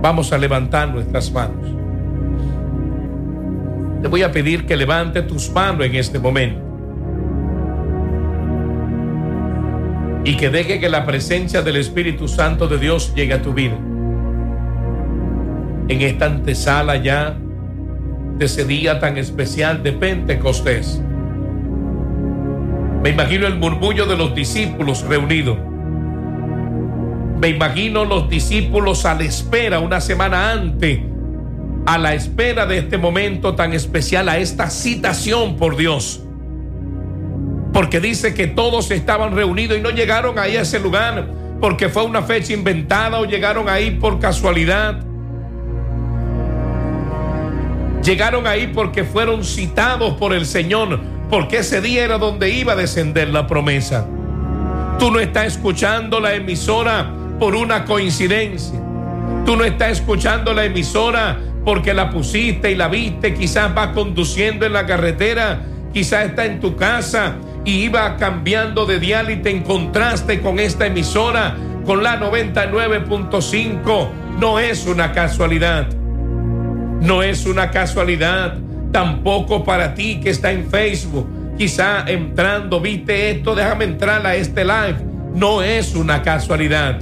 Vamos a levantar nuestras manos. Te voy a pedir que levante tus manos en este momento y que deje que la presencia del Espíritu Santo de Dios llegue a tu vida. En esta antesala ya de ese día tan especial de Pentecostés, me imagino el murmullo de los discípulos reunidos. Me imagino los discípulos a la espera, una semana antes, a la espera de este momento tan especial, a esta citación por Dios. Porque dice que todos estaban reunidos y no llegaron ahí a ese lugar porque fue una fecha inventada o llegaron ahí por casualidad. Llegaron ahí porque fueron citados por el Señor, porque ese día era donde iba a descender la promesa. Tú no estás escuchando la emisora por una coincidencia. Tú no estás escuchando la emisora porque la pusiste y la viste. Quizás vas conduciendo en la carretera, quizás está en tu casa y iba cambiando de dial y te encontraste con esta emisora, con la 99.5. No es una casualidad. No es una casualidad. Tampoco para ti que está en Facebook, quizá entrando, viste esto, déjame entrar a este live. No es una casualidad.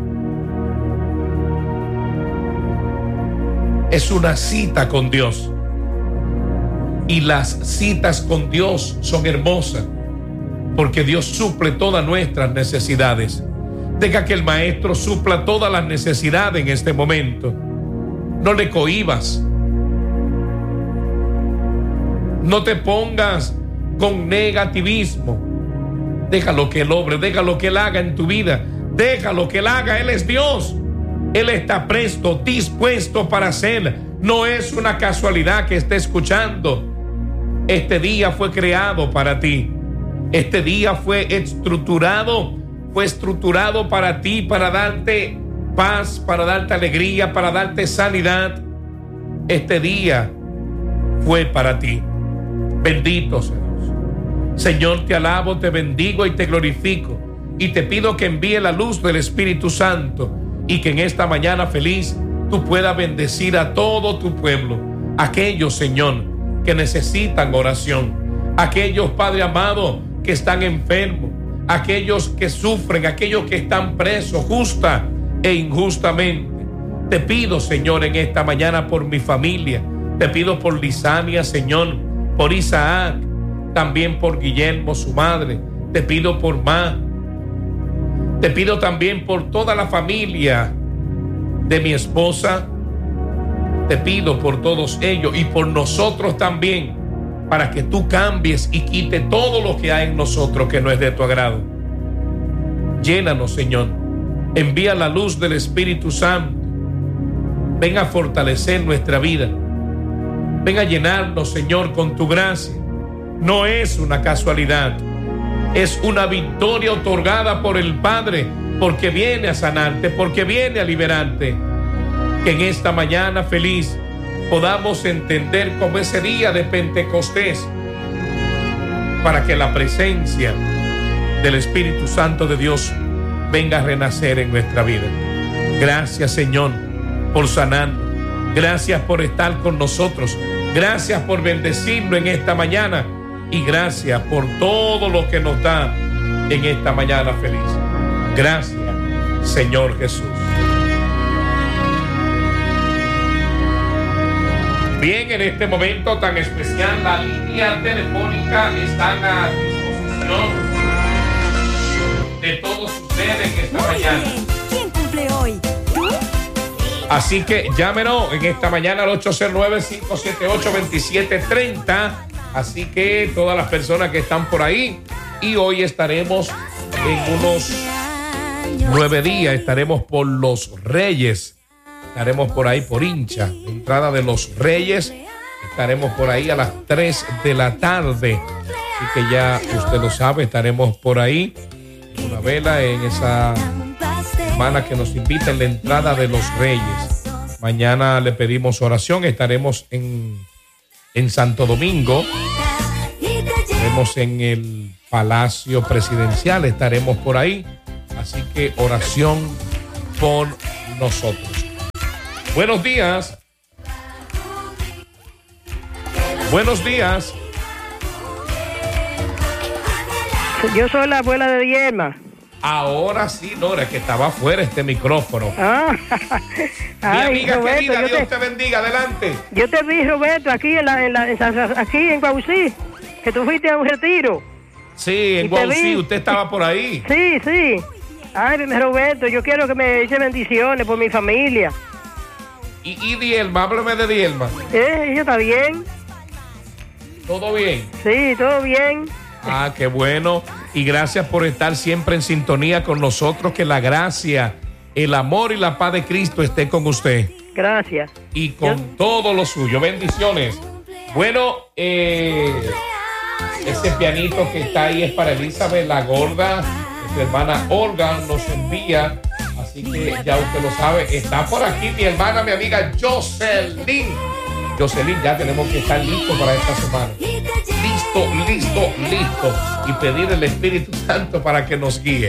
Es una cita con Dios. Y las citas con Dios son hermosas, porque Dios suple todas nuestras necesidades. Deja que el Maestro supla todas las necesidades en este momento. No le cohibas. No te pongas con negativismo. Déjalo que Él obre, déjalo que Él haga en tu vida. Déjalo que Él haga, Él es Dios. Él está presto, dispuesto para hacer. No es una casualidad que esté escuchando. Este día fue creado para ti. Este día fue estructurado para ti, para darte paz, para darte alegría, para darte sanidad. Este día fue para ti. Bendito sea Dios. Señor, te alabo, te bendigo y te glorifico. Y te pido que envíe la luz del Espíritu Santo y que en esta mañana feliz tú puedas bendecir a todo tu pueblo. Aquellos, Señor, que necesitan oración. Aquellos, Padre amado, que están enfermos. Aquellos que sufren, aquellos que están presos justa e injustamente. Te pido, Señor, en esta mañana por mi familia. Te pido por Lisania, Señor, por Isaac, también por Guillermo, su madre. Te pido por Ma. Te pido también por toda la familia de mi esposa. Te pido por todos ellos y por nosotros también, para que tú cambies y quite todo lo que hay en nosotros que no es de tu agrado. Llénanos, Señor. Envía la luz del Espíritu Santo. Ven a fortalecer nuestra vida. Ven a llenarnos, Señor, con tu gracia. No es una casualidad. Es una victoria otorgada por el Padre, porque viene a sanarte, porque viene a liberarte. Que en esta mañana feliz podamos entender como ese día de Pentecostés, para que la presencia del Espíritu Santo de Dios venga a renacer en nuestra vida. Gracias, Señor, por sanarnos. Gracias por estar con nosotros. Gracias por bendecirnos en esta mañana. Y gracias por todo lo que nos da en esta mañana feliz. Gracias, Señor Jesús. Bien, en este momento tan especial, la línea telefónica está a disposición de todos ustedes en esta mañana. ¿Quién cumple hoy? ¿Tú? Así que llámenos en esta mañana al 809-578-2730. Así que todas las personas que están por ahí, y hoy estaremos en unos 9 días, estaremos por Los Reyes. Estaremos por ahí por Hincha, entrada de Los Reyes. Estaremos por ahí a las 3 de la tarde. Así que ya usted lo sabe, estaremos por ahí. Una vela en esa semana que nos invita en la entrada de Los Reyes. Mañana le pedimos oración. Estaremos en Santo Domingo. Estaremos en el Palacio Presidencial. Estaremos por ahí. Así que oración por nosotros. Buenos días. Buenos días. Yo soy la abuela de Diema. Ahora sí, Nora, que estaba fuera este micrófono. Ah, Mi ay, amiga Roberto, querida, Dios te bendiga. Adelante. yo te vi, Roberto, aquí aquí en Guaucí, que tú fuiste a un retiro. Sí, en Y te Guaucí, vi. usted estaba por ahí. Sí, sí. Ay, Roberto, yo quiero que me eche bendiciones por mi familia. Y Dielma, háblame de Dielma. Ella está bien. ¿Todo bien? Sí, todo bien. Ah, qué bueno. Y gracias por estar siempre en sintonía con nosotros. Que la gracia, el amor y la paz de Cristo esté con usted. Gracias. Y con todo lo suyo. Bendiciones. Bueno, ese pianito que está ahí es para Elizabeth la Gorda. Su hermana Olga nos envía. Así que ya usted lo sabe. Está por aquí mi hermana, mi amiga Jocelyn. Jocelyn, ya tenemos que estar listos para esta semana. Listo. Y pedir el Espíritu Santo para que nos guíe.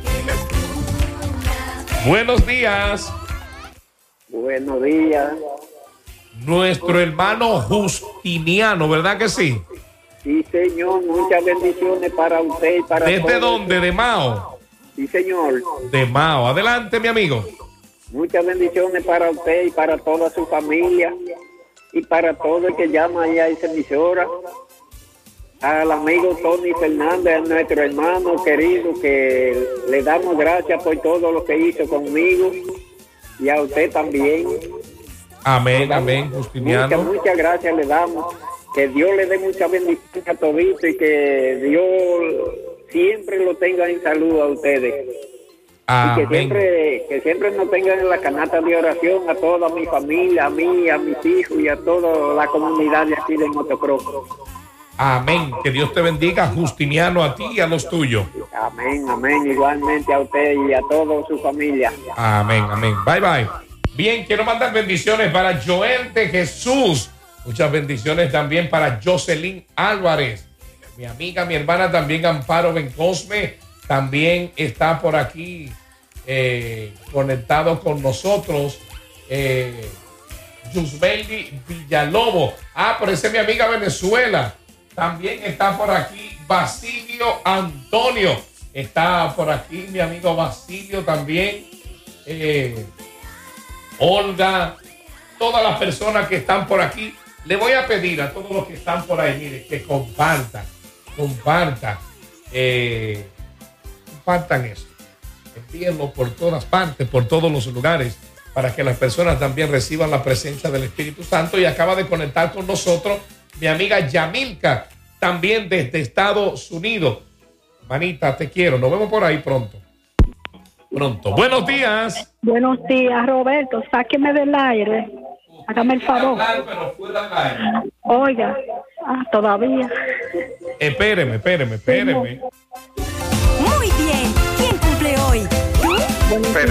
Buenos días. Buenos días. Nuestro hermano Justiniano, ¿verdad que sí? Sí, señor. Muchas bendiciones para usted y para ¿Desde todos. dónde? ¿De Mao? Sí, señor. De Mao. Adelante, mi amigo. Muchas bendiciones para usted y para toda su familia y para todo el que llama ahí a esa emisora. Al amigo Tony Fernández, a nuestro hermano querido, que le damos gracias por todo lo que hizo conmigo y a usted también. Amén, amén, Justiniano. Muchas gracias le damos. Que Dios le dé mucha bendición a todito y que Dios siempre lo tenga en salud a ustedes. Y que siempre nos tengan en la canasta de oración a toda mi familia, a mí, a mis hijos y a toda la comunidad de aquí de Motocross. Amén. Que Dios te bendiga, Justiniano, a ti y a los tuyos. Amén, amén. Igualmente a usted y a toda su familia. Amén, amén. Bye, bye. Bien, quiero mandar bendiciones para Joel de Jesús. Muchas bendiciones también para Jocelyn Álvarez. Mi amiga, mi hermana también, Amparo Bencosme, también está por aquí conectado con nosotros. Yusmeili Villalobos. Pero esa es mi amiga Venezuela. También está por aquí Basilio Antonio. Está por aquí mi amigo Basilio también. Olga. Todas las personas que están por aquí. Le voy a pedir a todos los que están por ahí, mire, que compartan esto. Envíenlo por todas partes, por todos los lugares, para que las personas también reciban la presencia del Espíritu Santo. Y acaba de conectar con nosotros mi amiga Yamilka, también desde Estados Unidos. Manita, te quiero. Nos vemos por ahí pronto. Buenos días. Buenos días, Roberto. Sáqueme del aire. Hágame el favor. Oiga, todavía. Espéreme. Muy bien. ¿Quién cumple hoy? ¿Tú? Buenos días.